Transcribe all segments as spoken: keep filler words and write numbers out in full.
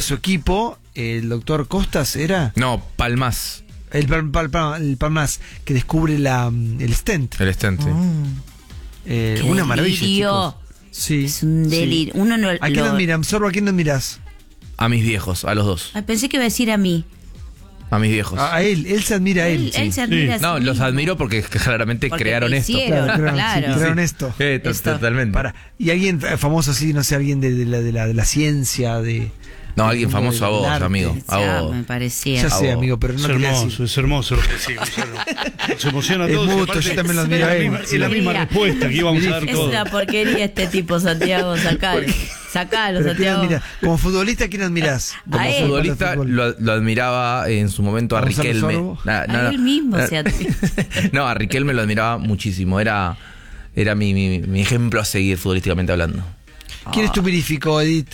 su equipo, el doctor Costas, ¿era? No, Palmas. El, pal, pal, pal, el Palmas, que descubre la, el stent. El stent, sí. Mm. Eh, una maravilla, chicos. Sí, es un delirio. Sí. Uno no, ¿A quién lo... admiran? Sorbo, ¿a quién admiras? A mis viejos, a los dos. Ah, pensé que iba a decir a mí. A mis viejos. A, a él, él se admira a él. Él, él sí. se admira Sí. a No, sí los mismo. admiro porque claramente Porque crearon te esto. hicieron, Claro, crearon, claro. sí, crearon esto. Eh, to- Esto. totalmente. Para. Y alguien famoso así, no sé, alguien de, de, la, de, la, de la ciencia, de... No, alguien de- famoso a vos, del arte. amigo. A Ya, vos. me parecía. Ya sé, vos. amigo, pero no Es quería hermoso, decir. es hermoso lo que decís, Gonzalo. Se emociona Es todo. mutuo, aparte, yo también lo admiro es a la él. misma- Es la misma Mira. respuesta que íbamos a dar Es todos. una porquería este tipo, Santiago. Sacalo. Sacalo, Pero ¿quién Santiago. admira? Como futbolista, ¿a quién admirás? Como A él. futbolista lo, lo admiraba en su momento a ¿A Gonzalo Riquelme. Sorbo? Na- A él mismo se admira. No, a Riquelme lo admiraba muchísimo. Era, era mi, mi, mi ejemplo a seguir futbolísticamente hablando. ¿Quién es tu mirífico, Edith?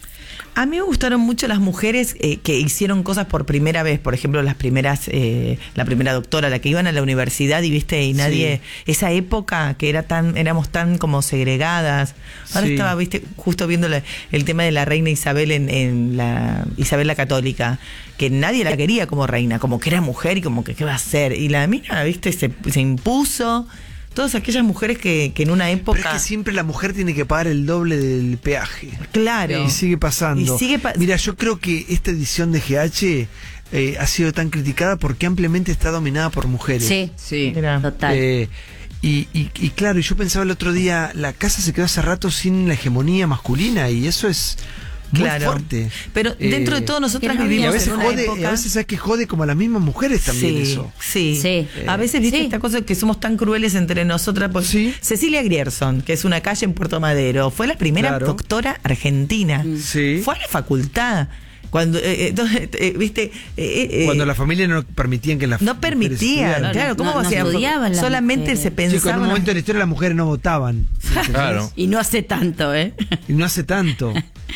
A mí me gustaron mucho las mujeres eh, que hicieron cosas por primera vez, por ejemplo, las primeras, eh, la primera doctora, la que iban a la universidad y viste, y nadie, sí. Esa época que era tan, éramos tan como segregadas. Ahora Sí. estaba, viste, justo viendo la, el tema de la reina Isabel en, en la Isabel la Católica, que nadie la quería como reina, como que era mujer y como que qué va a hacer. Y la mina, viste, se, se impuso. Todas aquellas mujeres que, que en una época... Pero es que siempre la mujer tiene que pagar el doble del peaje. Claro. Y sigue pasando. Y sigue pa- Mira, yo creo que esta edición de G H eh, ha sido tan criticada porque ampliamente está dominada por mujeres. Sí, Sí. Mira. total. Eh, y, y, y claro, yo pensaba el otro día, la casa se quedó hace rato sin la hegemonía masculina y eso es muy Claro. fuerte. Pero dentro Eh, de todo nosotras que no- Y vivimos a veces en una jode, época... a veces sabes que jode como a las mismas mujeres también sí, eso. Sí, Sí. A veces viste Sí. esta cosa que somos tan crueles entre nosotras. Pues Sí. Cecilia Grierson, que es una calle en Puerto Madero, fue la primera Claro. doctora argentina. Sí. Fue a la facultad. Cuando, eh, entonces, eh, viste, eh, eh, Cuando la familia no permitían que las no mujeres permitían, estudiaran. claro, ¿cómo No- va a no ser? estudiaban las Solamente mujeres. se Sí, que en pensaba. un momento de la historia las mujeres no votaban. Claro. Y no hace tanto, ¿eh? Y no hace tanto.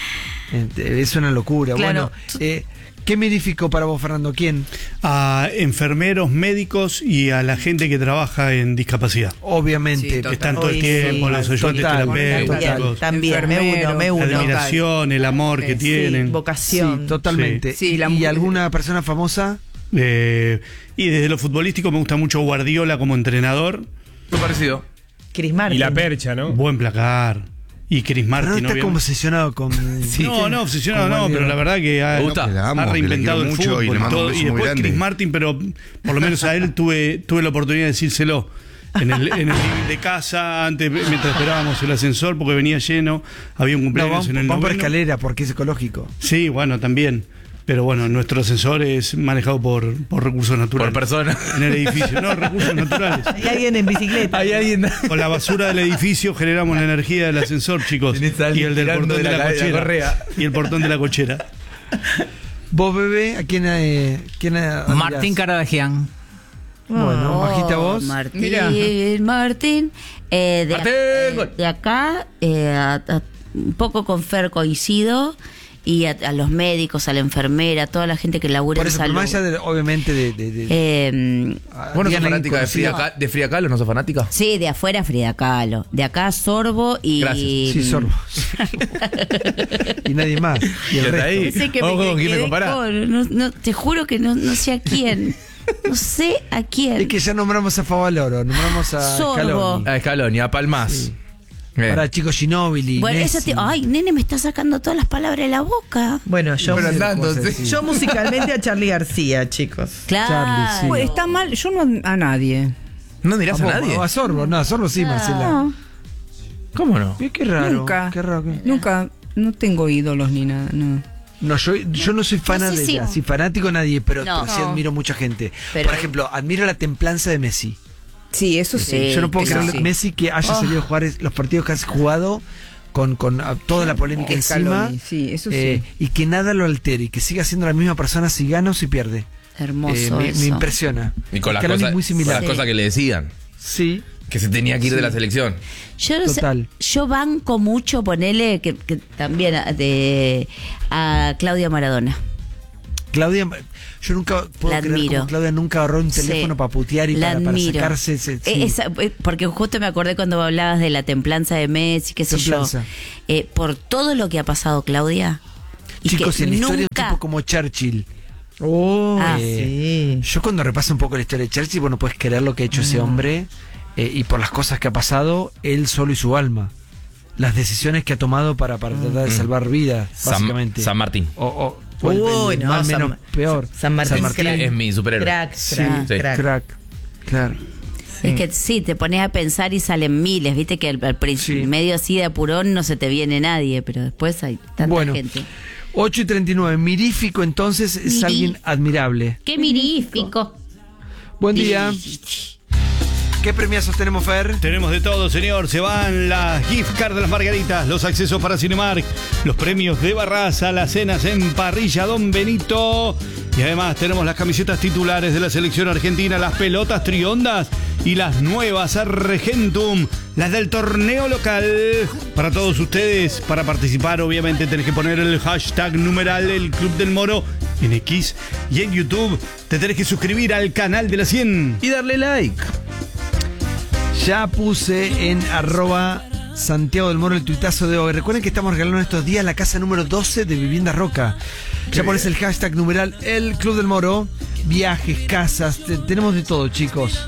Ent- Es una locura. Claro. Bueno, eh, ¿qué mirífico para vos, Fernando? ¿Quién? A enfermeros, médicos y a la gente que trabaja en discapacidad. Obviamente. Sí, Que total. están todo el Hoy tiempo, sí. los ayudantes Total. terapéuticos, También, me uno, me la uno. admiración, el amor que Sí, tienen. vocación. Sí, totalmente. Sí. Sí, la ¿Y mujer- alguna persona famosa? Eh, y desde lo futbolístico me gusta mucho Guardiola como entrenador. Muy parecido. Chris Martin. Y la percha, ¿no? Buen placar. Y Chris Fernando Martin, está como obviamente. obsesionado con... No, no, obsesionado con no, Guardiola. pero la verdad que ha, Me gusta. Que la amo, ha que la reinventado el quiero mucho fútbol y le y, mando un todo. beso Y muy después grande. Chris Martin, pero por lo menos a él tuve tuve la oportunidad de decírselo en el, en el living de casa antes mientras esperábamos el ascensor porque venía lleno, había un No, cumpleaños vamos, en el vamos por noveno. escalera porque es ecológico. Sí, bueno, también. Pero bueno, nuestro ascensor es manejado por, por recursos naturales. Por persona. En el edificio, no, recursos naturales. Hay alguien en bicicleta. Hay alguien. Con la basura del edificio generamos la energía del ascensor, chicos. Tenés a Y alguien el del tirando portón de de la, la- de la cochera. correa. Y el portón de la cochera. ¿Vos, bebé? ¿A quién, eh, quién admirás? Martín Caradagian. Bueno, Majita, vos. Martín, Mira. Martín. Eh, de, Martín, eh, gol. de acá, eh, a- a- un poco con Fer coincido. Y a, a los médicos, a la enfermera, a toda la gente que labura Por en eso, salud. pero más allá de, obviamente de... de, de- Eh, ah, ¿Vos no sos Diana fanática de conocida. Frida, Kahlo, de Frida Kahlo? ¿No sos fanática? sí, de afuera Frida Kahlo. De acá Sorbo y... Gracias. Sí, Sorbo. Y nadie más. Y el Y hasta resto. ahí. Ese que Vamos me con quién me quedé comparás. con- no, no, te juro que no, no sé a quién. No sé a quién. Es que ya nombramos a Favaloro, nombramos a Sorbo. Scaloni. A Scaloni, a Palmas. Sí. Eh. Ahora Chico Ginóbili. Bueno, Messi. eso te... Ay, nene, me está sacando todas las palabras de la boca. Bueno, yo, Pero andando, ¿Cómo se sí. dice? yo musicalmente a Charlie García, chicos. Claro. Charlie, sí. Pues está mal, yo no a nadie. ¿No mirás a, vos, nadie? o a Sorbo, no, a Sorbo sí, Marcela. No, ¿Cómo no? Qué, qué raro. Nunca. Qué raro. que- nunca, no tengo ídolos ni nada, no. No, yo, yo no soy fan No sé de si- así fanático nadie, pero No. sí No. admiro mucha gente. Pero- Por ejemplo, admiro la templanza de Messi. Sí, eso sí. Sí, yo no puedo eso creer sí. Messi que haya Oh. salido a jugar es- los partidos que has jugado con, con ah, toda la polémica Scaloni, encima. sí, eso eh, sí. y que nada lo altere y que siga siendo la misma persona si gana o si pierde. Hermoso Eh, me, eso. me impresiona. Y con las Scaloni cosas, es muy con similar. las cosas que le decían. Sí. Que se tenía que ir de la selección. Yo, no sé, Total. yo banco mucho, ponele, que, que también a, de, a Claudia Maradona. Claudia, yo nunca puedo La creer admiro. cómo Claudia nunca agarró un teléfono Sí. para putear y La para, para admiro. sacarse ese. Eh, sí. esa- eh, porque justo me acordé cuando hablabas de la templanza de Messi, qué sé Templanza. yo. Eh, por todo lo que ha pasado, Claudia, Y Chicos, que en la historia de un nunca- tipo como Churchill. Oh, Ah, Eh, sí. Yo cuando repaso un poco la historia de Churchill, bueno, puedes creer lo que ha hecho ese hombre eh, y por las cosas que ha pasado, él solo y su alma. Las decisiones que ha tomado para, para tratar de salvar vidas, San, básicamente. San Martín. O, o, o el- Uy, el no, mal San- menos peor. San Martín, crack. es mi superhéroe. Crack, Sí, crack, sí. crack. Crack. Claro. Es que sí, te pones a pensar y salen miles, viste que al, al prin- Sí. medio así de apurón no se te viene nadie, pero después hay tanta Bueno, gente. ocho y treinta y nueve. Mirífico, entonces, es Miri- alguien admirable. ¡Qué mirífico! Buen día. ¿Qué premiazos tenemos, Fer? Tenemos de todo, señor. Se van las gift cards de las Margaritas, los accesos para Cinemark, los premios de Barraza, las cenas en Parrilla Don Benito. Y además tenemos las camisetas titulares de la selección argentina, las pelotas triondas y las nuevas Argentum, las del torneo local. Para todos ustedes, para participar, obviamente tenés que poner el hashtag numeral el Club del Moro en X y en YouTube. Te tenés que suscribir al canal de la cien. Y darle like. Ya puse en arroba Santiago del Moro el tuitazo de hoy. Recuerden que estamos regalando estos días la casa número doce de Vivienda Roca. Ya pones el hashtag numeral el Club del Moro. Viajes, casas, te- tenemos de todo, chicos.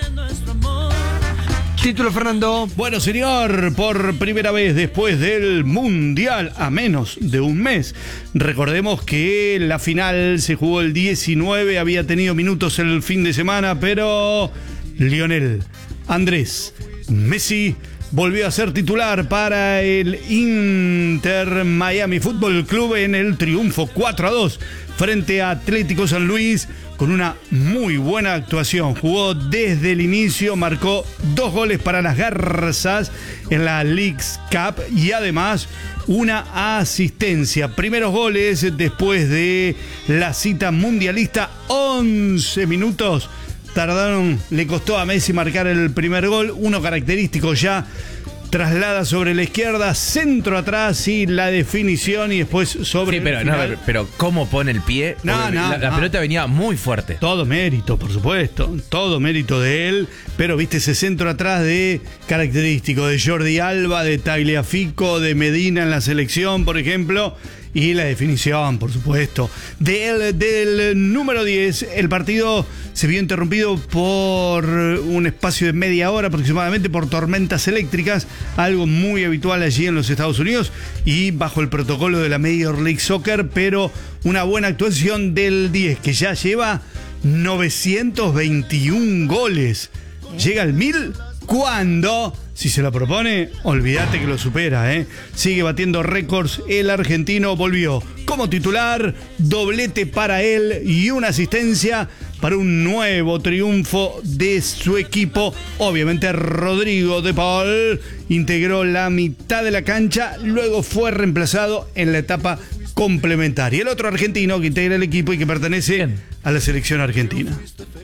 Título, Fernando. Bueno, señor, por primera vez después del Mundial, a menos de un mes. Recordemos que la final se jugó el diecinueve, había tenido minutos el fin de semana, pero Lionel Andrés Messi volvió a ser titular para el Inter Miami Fútbol Club en el triunfo cuatro a dos frente a Atlético San Luis con una muy buena actuación. Jugó desde el inicio, marcó dos goles para las Garzas en la Leagues Cup y además una asistencia. Primeros goles después de la cita mundialista, once minutos tardaron, le costó a Messi marcar el primer gol, uno característico ya, traslada sobre la izquierda, centro atrás y la definición y después sobre Sí, pero, el no, final. pero, pero ¿cómo pone el pie? No, Porque no, la, la no. pelota venía muy fuerte. Todo mérito, por supuesto, todo mérito de él, pero viste ese centro atrás de característico de Jordi Alba, de Tagliafico, de Medina en la selección, por ejemplo, y la definición, por supuesto. Del, del número diez, el partido se vio interrumpido por un espacio de media hora aproximadamente por tormentas eléctricas, algo muy habitual allí en los Estados Unidos y bajo el protocolo de la Major League Soccer, pero una buena actuación del diez, que ya lleva novecientos veintiún goles. Llega al mil cuando, si se lo propone, olvídate que lo supera, ¿eh? Sigue batiendo récords. El argentino volvió como titular, doblete para él y una asistencia para un nuevo triunfo de su equipo. Obviamente Rodrigo de Paul integró la mitad de la cancha, luego fue reemplazado en la etapa complementaria. El otro argentino que integra el equipo y que pertenece Bien. a la selección argentina.